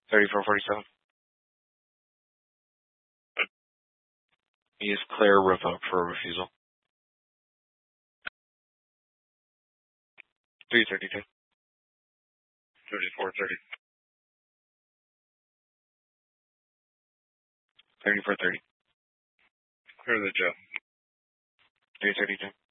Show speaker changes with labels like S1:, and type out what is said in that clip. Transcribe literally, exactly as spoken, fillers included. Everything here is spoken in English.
S1: thirty-four forty-seven. He is clear revoked for a refusal. three thirty-two. thirty-four thirty. thirty-four thirty. Clear the Joe. three thirty-two.